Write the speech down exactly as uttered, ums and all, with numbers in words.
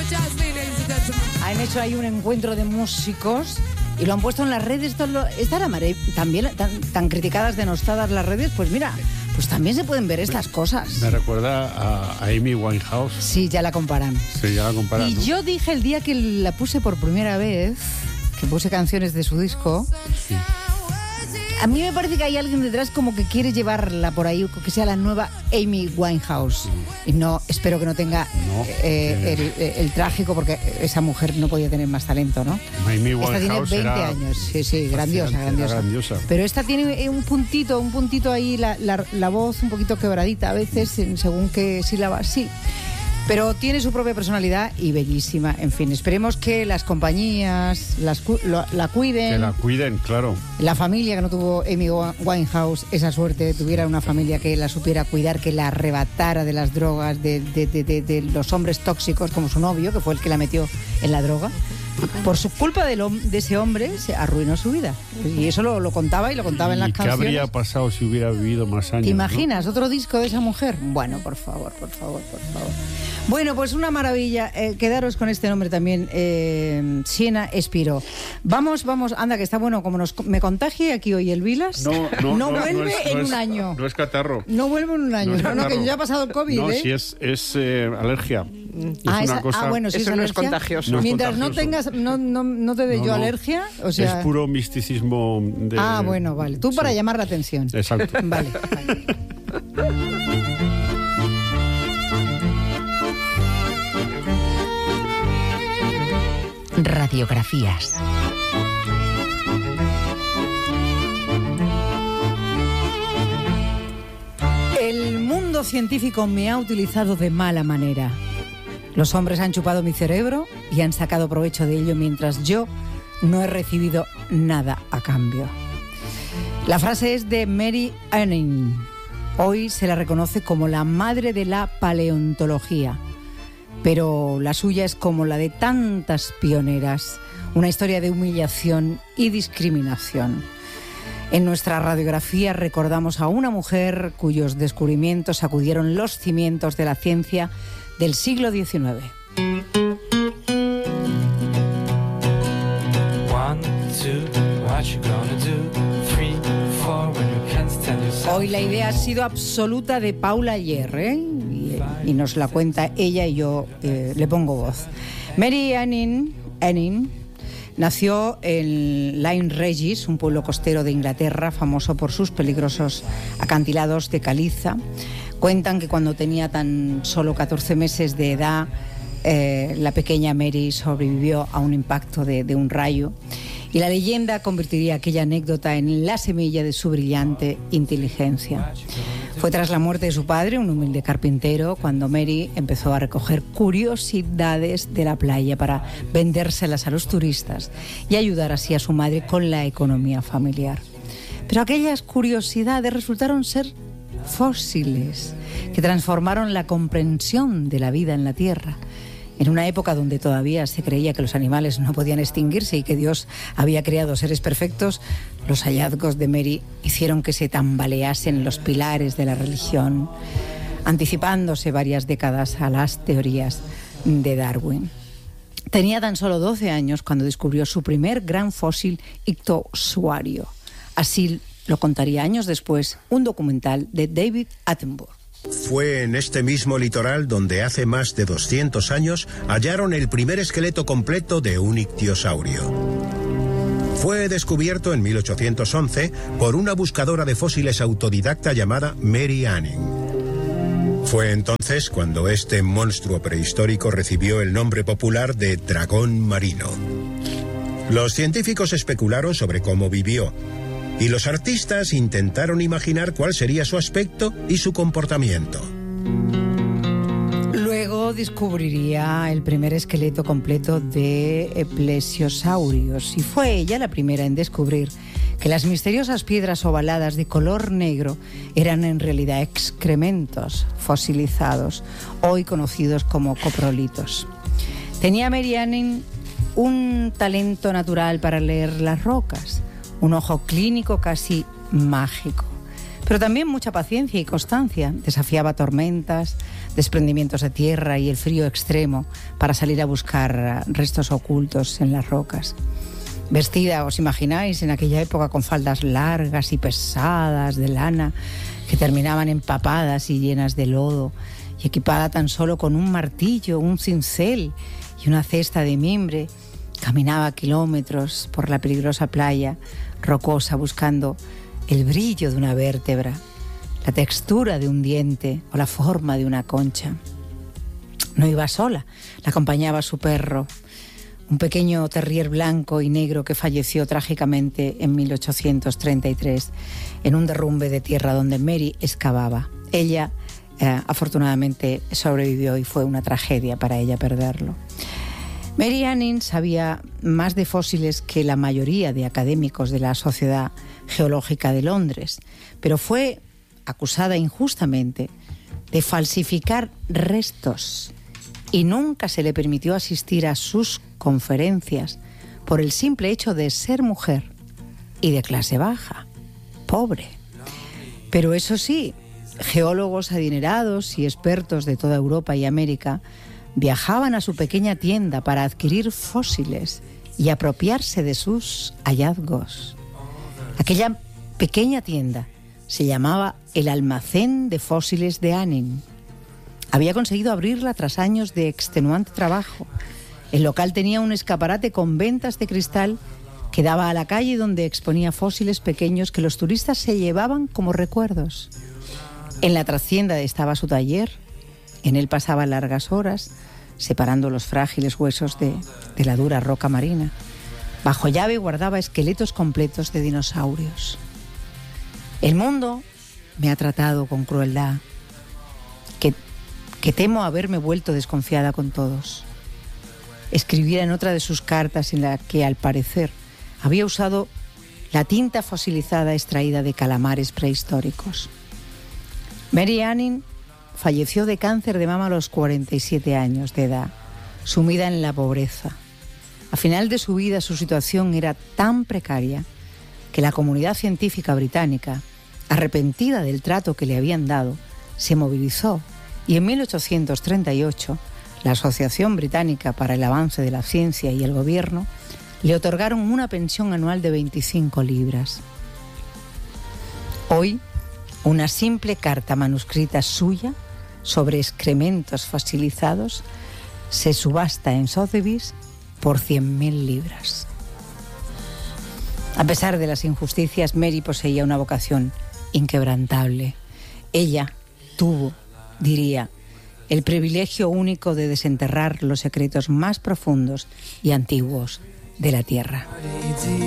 Han hecho ahí un encuentro de músicos y lo han puesto en las redes. Esto lo, esta era mare, también tan, tan criticadas, denostadas las redes, pues mira, pues también se pueden ver estas cosas. Me recuerda a, a Amy Winehouse. Sí, ya la comparan. Sí, ya la comparan. Y ¿no? yo dije el día que la puse por primera vez, que puse canciones de su disco, Sí. a mí me parece que hay alguien detrás como que quiere llevarla por ahí, que sea la nueva Amy Winehouse. Y no, espero que no tenga No, eh, eh. el, el trágico, porque esa mujer no podía tener más talento, ¿no? Amy Esta tiene Winehouse veinte era años, sí, sí, grandiosa, fascinante, grandiosa. era grandiosa. Pero esta tiene un puntito, un puntito ahí, la, la, la voz un poquito quebradita a veces, en según qué sílabas, sí. Pero tiene su propia personalidad y bellísima. En fin, esperemos que las compañías las, cu- lo- la cuiden. Que la cuiden, claro. La familia que no tuvo Amy Winehouse esa suerte, tuviera una familia que la supiera cuidar, que la arrebatara de las drogas, de, de, de, de, de los hombres tóxicos como su novio, que fue el que la metió en la droga. Por su culpa del hom- de ese hombre se arruinó su vida. Y eso lo, lo contaba y lo contaba en las ¿Y qué canciones. habría pasado si hubiera vivido más años? ¿Te ¿no? imaginas otro disco de esa mujer? Bueno, por favor, por favor, por favor. Bueno, pues una maravilla. Eh, quedaros con este nombre también, eh, Siena Espiro. Vamos, vamos, anda, que está bueno, como nos, me contagie aquí hoy el Vilas. No, no, no, vuelve no es, en no un es- año. No es catarro. No vuelve en un año. No es No, no, que catarro. ya ha pasado el COVID, No, ¿eh? si es, es eh, alergia. ah, es esa- una cosa, ah, bueno, si Eso es no es alergia. contagioso. No es Mientras no contagioso. tengas, no, no, no te dé No, yo no. alergia, o sea. Es puro misticismo de... Ah, bueno, vale. Tú para Sí. llamar la atención. Exacto. Vale, vale. Radiografías. El mundo científico me ha utilizado de mala manera. Los hombres han chupado mi cerebro y han sacado provecho de ello mientras yo no he recibido nada a cambio. La frase es de Mary Anning. Hoy se la reconoce como la madre de la paleontología, pero la suya es como la de tantas pioneras, una historia de humillación y discriminación. En nuestra radiografía recordamos a una mujer cuyos descubrimientos sacudieron los cimientos de la ciencia del siglo diecinueve. Hoy la idea ha sido absoluta de Paula Ayer, ¿eh? y, y nos la cuenta ella y yo eh, le pongo voz. Mary Anning, Anning nació en Lyme Regis, un pueblo costero de Inglaterra, famoso por sus peligrosos acantilados de caliza. Cuentan que cuando tenía tan solo catorce meses de edad, eh, la pequeña Mary sobrevivió a un impacto de, de un rayo. Y la leyenda convertiría aquella anécdota en la semilla de su brillante inteligencia. Fue tras la muerte de su padre, un humilde carpintero, cuando Mary empezó a recoger curiosidades de la playa para vendérselas a los turistas y ayudar así a su madre con la economía familiar. Pero aquellas curiosidades resultaron ser fósiles que transformaron la comprensión de la vida en la Tierra. En una época donde todavía se creía que los animales no podían extinguirse y que Dios había creado seres perfectos, los hallazgos de Mary hicieron que se tambaleasen los pilares de la religión, anticipándose varias décadas a las teorías de Darwin. Tenía tan solo doce años cuando descubrió su primer gran fósil ictiosauro. Así lo contaría años después un documental de David Attenborough. Fue en este mismo litoral donde hace más de doscientos años hallaron el primer esqueleto completo de un ictiosaurio. Fue descubierto en mil ochocientos once por una buscadora de fósiles autodidacta llamada Mary Anning. Fue entonces cuando este monstruo prehistórico recibió el nombre popular de dragón marino. Los científicos especularon sobre cómo vivió, y los artistas intentaron imaginar cuál sería su aspecto y su comportamiento. Luego descubriría el primer esqueleto completo de plesiosaurios y fue ella la primera en descubrir que las misteriosas piedras ovaladas de color negro eran en realidad excrementos fosilizados, hoy conocidos como coprolitos. Tenía Mary Anning un talento natural para leer las rocas, un ojo clínico casi mágico. pero también mucha paciencia y constancia. Desafiaba tormentas, desprendimientos de tierra y el frío extremo para salir a buscar restos ocultos en las rocas. Vestida, ¿os imagináis?, en aquella época con faldas largas y pesadas de lana que terminaban empapadas y llenas de lodo, y equipada tan solo con un martillo, un cincel y una cesta de mimbre, caminaba kilómetros por la peligrosa playa rocosa buscando el brillo de una vértebra, la textura de un diente o la forma de una concha. No iba sola, la acompañaba su perro, un pequeño terrier blanco y negro que falleció trágicamente en mil ochocientos treinta y tres en un derrumbe de tierra donde Mary excavaba. Ella, eh, afortunadamente, sobrevivió y fue una tragedia para ella perderlo. Mary Anning sabía más de fósiles que la mayoría de académicos de la Sociedad Geológica de Londres, pero fue acusada injustamente de falsificar restos y nunca se le permitió asistir a sus conferencias por el simple hecho de ser mujer y de clase baja, pobre. Pero eso sí, geólogos adinerados y expertos de toda Europa y América viajaban a su pequeña tienda para adquirir fósiles y apropiarse de sus hallazgos. Aquella pequeña tienda se llamaba el Almacén de Fósiles de Anning. Había conseguido abrirla tras años de extenuante trabajo. El local tenía un escaparate con ventas de cristal que daba a la calle donde exponía fósiles pequeños que los turistas se llevaban como recuerdos. En la trastienda estaba su taller. En él pasaba largas horas separando los frágiles huesos de, de la dura roca marina. Bajo llave guardaba esqueletos completos de dinosaurios. El mundo me ha tratado con crueldad, que, que temo haberme vuelto desconfiada con todos. Escribía en otra de sus cartas en la que, al parecer, había usado la tinta fosilizada extraída de calamares prehistóricos. Mary Anning falleció de cáncer de mama a los cuarenta y siete años de edad, sumida en la pobreza. A final de su vida su situación era tan precaria que la comunidad científica británica, arrepentida del trato que le habían dado, se movilizó y en mil ochocientos treinta y ocho la Asociación Británica para el Avance de la Ciencia y el Gobierno le otorgaron una pensión anual de veinticinco libras. Hoy, una simple carta manuscrita suya sobre excrementos fosilizados se subasta en Sotheby's por cien mil libras. A pesar de las injusticias, Mary poseía una vocación inquebrantable. Ella tuvo, diría, el privilegio único de desenterrar los secretos más profundos y antiguos de la Tierra.